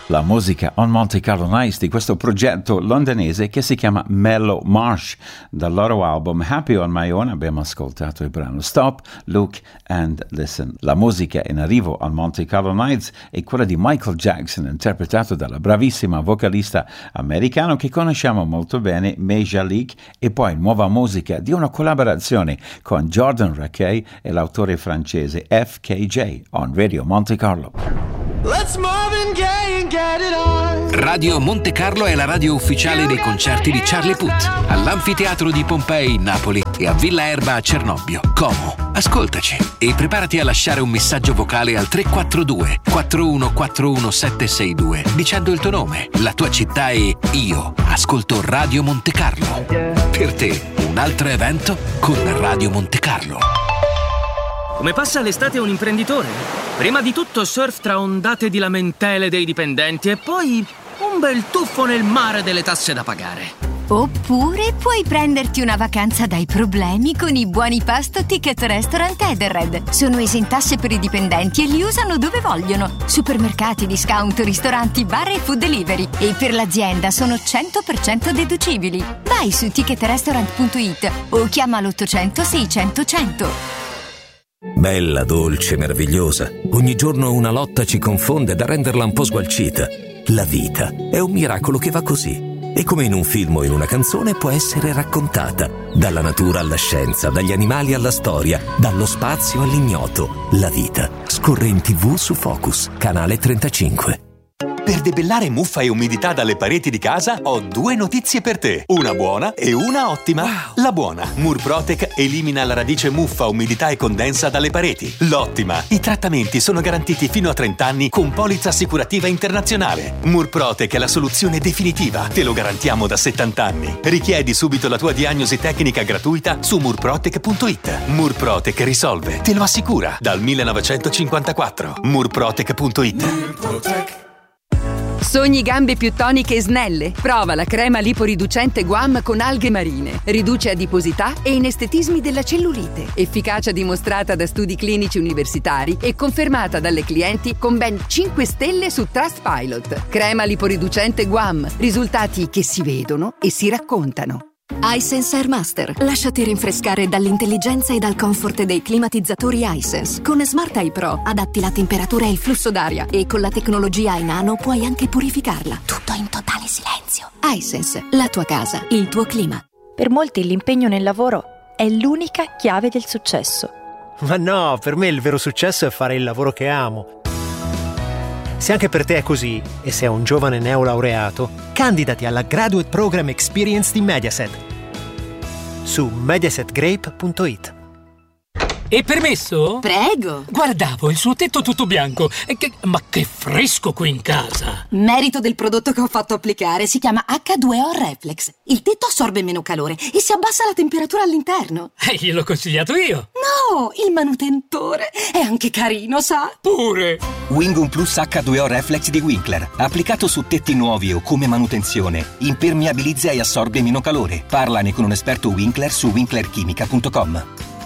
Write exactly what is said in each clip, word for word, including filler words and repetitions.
La musica on Monte Carlo Nights di questo progetto londinese che si chiama Mellow Marsh. Dal loro album Happy on My Own abbiamo ascoltato il brano Stop, Look and Listen. La musica in arrivo al Monte Carlo Nights è quella di Michael Jackson, interpretato dalla bravissima vocalista americana che conosciamo molto bene, Majalique, e poi nuova musica di una collaborazione con Jordan Rakei e l'autore francese F K J on Radio Monte Carlo. Let's Marvin Gaye and get it on. Radio Monte Carlo è la radio ufficiale dei concerti di Charlie Puth all'Anfiteatro di Pompei in Napoli e a Villa Erba a Cernobbio. Como, ascoltaci e preparati a lasciare un messaggio vocale al tre quattro due quattro uno quattro uno sette sei due dicendo il tuo nome, la tua città e io ascolto Radio Monte Carlo. Per te un altro evento con Radio Monte Carlo. Come passa l'estate un imprenditore? Prima di tutto surf tra ondate di lamentele dei dipendenti e poi un bel tuffo nel mare delle tasse da pagare. Oppure puoi prenderti una vacanza dai problemi con i buoni pasto Ticket Restaurant Edenred. Sono esentasse per i dipendenti e li usano dove vogliono. Supermercati, discount, ristoranti, bar e food delivery. E per l'azienda sono cento per cento deducibili. Vai su ticket restaurant punto it o chiama l'ottocento seicento cento. Bella, dolce, meravigliosa. Ogni giorno una lotta ci confonde da renderla un po' sgualcita. La vita è un miracolo che va così. E come in un film o in una canzone può essere raccontata. Dalla natura alla scienza, dagli animali alla storia, dallo spazio all'ignoto. La vita scorre in tivù su Focus, canale trentacinque. Per debellare muffa e umidità dalle pareti di casa ho due notizie per te, una buona e una ottima. Wow. La buona, Murprotec elimina la radice muffa, umidità e condensa dalle pareti. L'ottima, i trattamenti sono garantiti fino a trenta anni con polizza assicurativa internazionale. Murprotec è la soluzione definitiva, te lo garantiamo da settanta anni. Richiedi subito la tua diagnosi tecnica gratuita su murprotec punto it. Murprotec risolve, te lo assicura, dal millenovecentocinquantaquattro. murprotec punto it. Murprotec. Sogni gambe più toniche e snelle? Prova la crema liporiducente Guam con alghe marine. Riduce adiposità e inestetismi della cellulite. Efficacia dimostrata da studi clinici universitari e confermata dalle clienti con ben cinque stelle su Trustpilot. Crema liporiducente Guam. Risultati che si vedono e si raccontano. iSense Air Master. Lasciati rinfrescare dall'intelligenza e dal comfort dei climatizzatori iSense. Con Smart Eye Pro adatti la temperatura e il flusso d'aria e con la tecnologia iNano puoi anche purificarla. Tutto in totale silenzio. iSense, la tua casa, il tuo clima. Per molti l'impegno nel lavoro è l'unica chiave del successo. Ma no, per me il vero successo è fare il lavoro che amo. Se anche per te è così, e sei un giovane neolaureato, candidati alla Graduate Program Experience di Mediaset su mediaset grape punto it. E permesso? Prego. Guardavo il suo tetto tutto bianco. E che, ma che fresco qui in casa! Merito del prodotto che ho fatto applicare, si chiama acca due o Reflex. Il tetto assorbe meno calore e si abbassa la temperatura all'interno. E eh, gliel'ho consigliato io. No, il manutentore è anche carino, sa? Pure. Wingum Plus acca due o Reflex di Winkler. Applicato su tetti nuovi o come manutenzione, impermeabilizza e assorbe meno calore. Parlane con un esperto Winkler su winkler chimica punto com.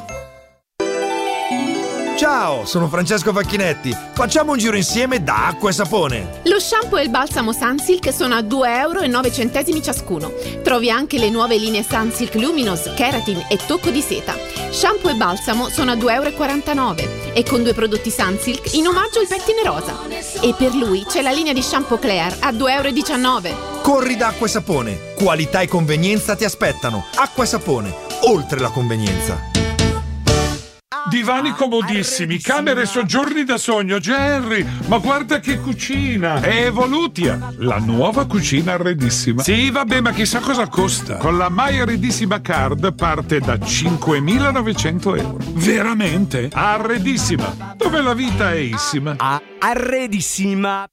Ciao, sono Francesco Facchinetti. Facciamo un giro insieme da Acqua e Sapone. Lo shampoo e il balsamo Sunsilk sono a due euro e nove centesimi ciascuno. Trovi anche le nuove linee Sunsilk Luminous, Keratin e Tocco di Seta. Shampoo e balsamo sono a due euro e quarantanove e con due prodotti Sunsilk in omaggio il pettine rosa. E per lui c'è la linea di shampoo Claire a due euro e diciannove. Corri da Acqua e Sapone. Qualità e convenienza ti aspettano. Acqua e Sapone, oltre la convenienza. Divani comodissimi, camere e soggiorni da sogno. Jerry, ma guarda che cucina! È Evolutia, la nuova cucina arredissima. Sì, vabbè, ma chissà cosa costa. Con la My Arredissima Card parte da cinquemilanovecento euro. Veramente? Arredissima, dove la vita è issima. Ah, arredissima!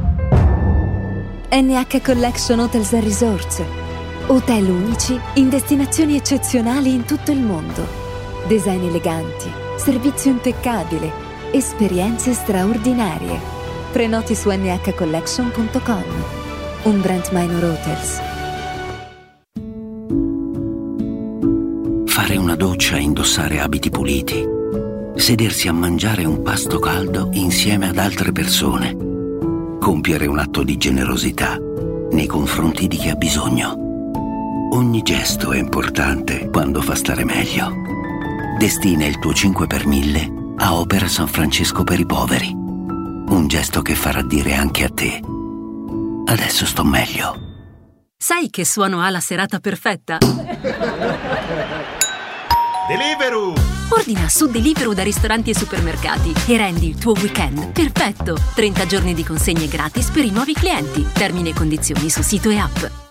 N H Collection Hotels and Resorts. Hotel unici in destinazioni eccezionali in tutto il mondo. Design eleganti, servizio impeccabile, esperienze straordinarie. Prenoti su n h collection punto com. Un Brand Minor Hotels. Fare una doccia e indossare abiti puliti. Sedersi a mangiare un pasto caldo insieme ad altre persone. compiere un atto di generosità nei confronti di chi ha bisogno. Ogni gesto è importante quando fa stare meglio. Destina il tuo cinque per mille a Opera San Francesco per i poveri. Un gesto che farà dire anche a te: adesso sto meglio. Sai che suono ha la serata perfetta? Deliveroo! Ordina su Deliveroo da ristoranti e supermercati e rendi il tuo weekend perfetto. trenta giorni di consegne gratis per i nuovi clienti. Termini e condizioni su sito e app.